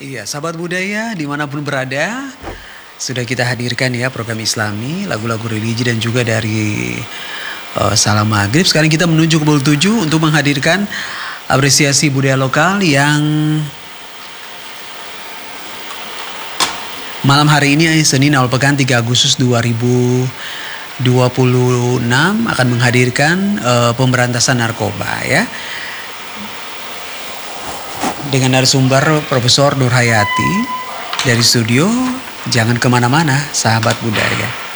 Iya, sahabat budaya dimanapun berada, sudah kita hadirkan ya program Islami, lagu-lagu religi dan juga dari Salam Maghrib. Sekarang kita menuju ke Bul 7 untuk menghadirkan apresiasi budaya lokal yang malam hari ini Senin awal pekan 3 Agustus 2026 akan menghadirkan pemberantasan narkoba ya. Dengan narasumber Profesor Nur Hayati dari studio. Jangan kemana-mana, sahabat budaya.